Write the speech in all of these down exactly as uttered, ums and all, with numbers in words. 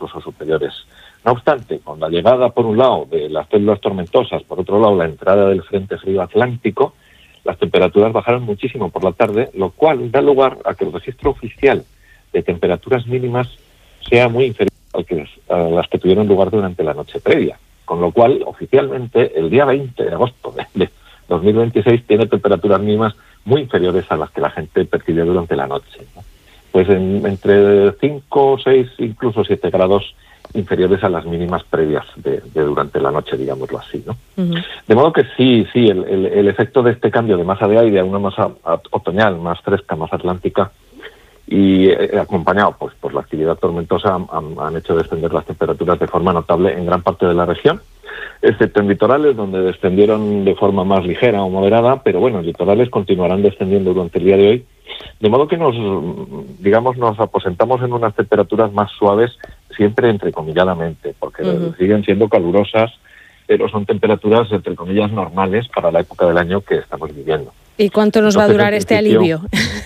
incluso superiores. No obstante, con la llegada, por un lado, de las células tormentosas, por otro lado, la entrada del Frente Frío Atlántico, las temperaturas bajaron muchísimo por la tarde, lo cual da lugar a que el registro oficial de temperaturas mínimas sea muy inferior al que, a las que tuvieron lugar durante la noche previa. Con lo cual, oficialmente, el día veinte de agosto de dos mil veintiséis tiene temperaturas mínimas muy inferiores a las que la gente percibió durante la noche, ¿no? Pues en, entre cinco, seis, incluso siete grados inferiores a las mínimas previas de, de durante la noche, digámoslo así, ¿no? Uh-huh. De modo que sí, sí, el, el, el efecto de este cambio de masa de aire a una masa otoñal más fresca, más atlántica, y eh, acompañado pues por la actividad tormentosa, han, han hecho descender las temperaturas de forma notable en gran parte de la región, excepto en litorales, donde descendieron de forma más ligera o moderada, pero bueno, en litorales continuarán descendiendo durante el día de hoy, de modo que nos, digamos, nos aposentamos en unas temperaturas más suaves, siempre entrecomilladamente, porque uh-huh. siguen siendo calurosas, pero son temperaturas, entre comillas, normales para la época del año que estamos viviendo. ¿Y cuánto nos Entonces, va a durar este alivio?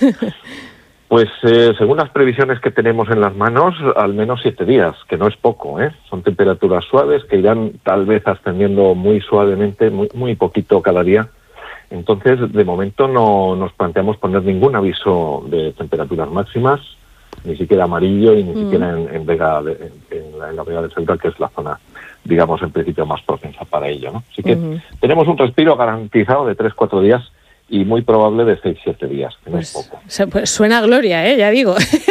Pues eh, según las previsiones que tenemos en las manos, al menos siete días, que no es poco, ¿eh? Son temperaturas suaves que irán tal vez ascendiendo muy suavemente, muy, muy poquito cada día. Entonces, de momento no nos planteamos poner ningún aviso de temperaturas máximas, ni siquiera amarillo y ni mm. siquiera en, en Vega, de, en, en, la, en la Vega de Ceuta, que es la zona, digamos, en principio más propensa para ello, ¿no? Así que uh-huh. tenemos un respiro garantizado de tres, cuatro días y muy probable de seis, siete días, que pues, no es poco. Se, pues suena a gloria, ¿eh? Ya digo, sí,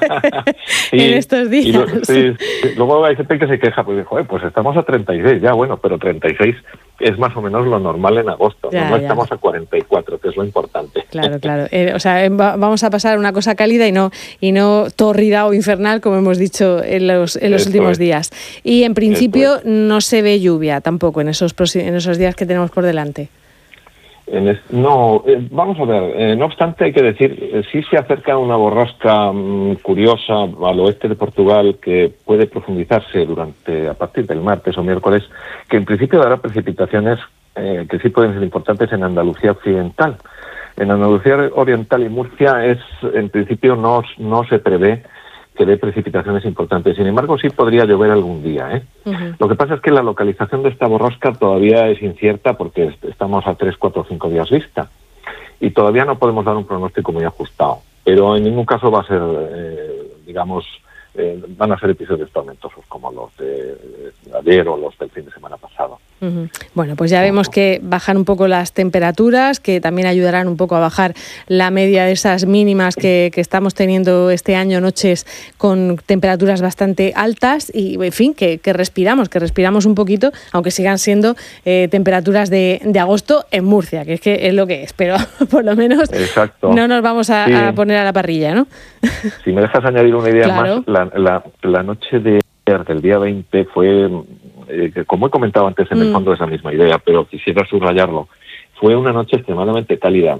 en estos días. Lo, sí, sí. Luego hay gente que se queja, pues, joder, pues estamos a treinta y seis ya, bueno, pero treinta y seis es más o menos lo normal en agosto, ya, no, no ya. Estamos a cuarenta y cuatro, que es lo importante. Claro, claro. Eh, o sea, va, vamos a pasar una cosa cálida y no y no tórrida o infernal, como hemos dicho en los, en los últimos es. días. Y en principio es. no se ve lluvia tampoco en esos, en esos días que tenemos por delante. En es, no, eh, vamos a ver, eh, no obstante hay que decir, eh, sí se acerca una borrasca mmm, curiosa al oeste de Portugal que puede profundizarse durante a partir del martes o miércoles, que en principio dará precipitaciones eh, que sí pueden ser importantes en Andalucía occidental. En Andalucía oriental y Murcia es, en principio no, no se prevé que dé precipitaciones importantes. Sin embargo, sí podría llover algún día, ¿eh? Uh-huh. Lo que pasa es que la localización de esta borrasca todavía es incierta porque estamos a tres, cuatro, cinco días vista y todavía no podemos dar un pronóstico muy ajustado. Pero en ningún caso va a ser, eh, digamos, eh, van a ser episodios tormentosos como los de ayer o los del fin de semana pasado. Uh-huh. Bueno, pues ya vemos que bajan un poco las temperaturas, que también ayudarán un poco a bajar la media de esas mínimas que, que estamos teniendo este año, noches con temperaturas bastante altas y, en fin, que, que respiramos, que respiramos un poquito, aunque sigan siendo eh, temperaturas de, de agosto en Murcia, que es que es lo que es, pero por lo menos Exacto. no nos vamos a, sí. a poner a la parrilla, ¿no? Si me dejas añadir una idea claro. más, la, la, la noche de del día veinte fue, eh, como he comentado antes, en mm. el fondo es la misma idea, pero quisiera subrayarlo. Fue una noche extremadamente cálida.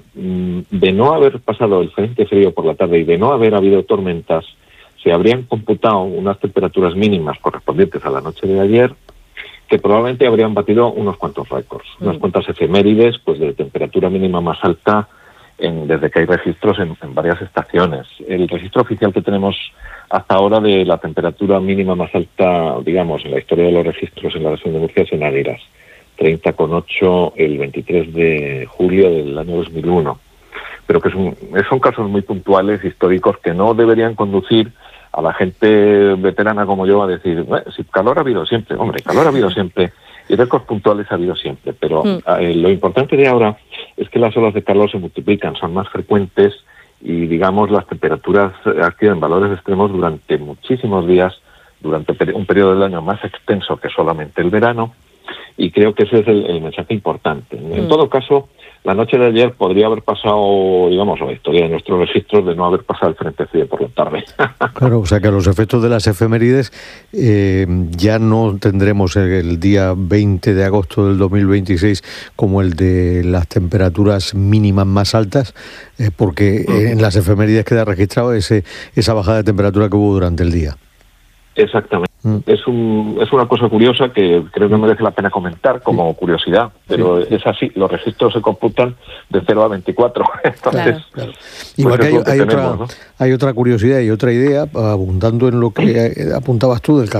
De no haber pasado el frente frío por la tarde y de no haber habido tormentas, se habrían computado unas temperaturas mínimas correspondientes a la noche de ayer, que probablemente habrían batido unos cuantos récords, mm. unas cuantas efemérides, pues de temperatura mínima más alta en, desde que hay registros en, en varias estaciones. El registro oficial que tenemos hasta ahora de la temperatura mínima más alta, digamos, en la historia de los registros en la región de Murcia es en Águilas, treinta coma ocho el veintitrés de julio del año dos mil uno. Pero que son, son casos muy puntuales, históricos, que no deberían conducir a la gente veterana como yo a decir, eh, si calor ha habido siempre, hombre, calor ha habido siempre, y récords puntuales ha habido siempre, pero mm. eh, lo importante de ahora es que las olas de calor se multiplican, son más frecuentes, y digamos las temperaturas adquieren valores extremos durante muchísimos días, durante un periodo del año más extenso que solamente el verano, y creo que ese es el, el mensaje importante. Mm. En todo caso, la noche de ayer podría haber pasado, digamos, la historia de nuestros registros de no haber pasado el frente frío por la tarde. Claro, o sea que a los efectos de las efemérides eh, ya no tendremos el día veinte de agosto del dos mil veintiséis como el de las temperaturas mínimas más altas, eh, porque uh-huh. en las efemérides queda registrado ese esa bajada de temperatura que hubo durante el día. Exactamente. Mm. Es un es una cosa curiosa que creo que merece la pena comentar como sí. curiosidad, pero sí. es así, los registros se computan de cero a veinticuatro. Entonces, claro. Claro. Igual pues que hay, que hay, tenemos, otra, ¿no? hay otra curiosidad y otra idea, abundando en lo que apuntabas tú del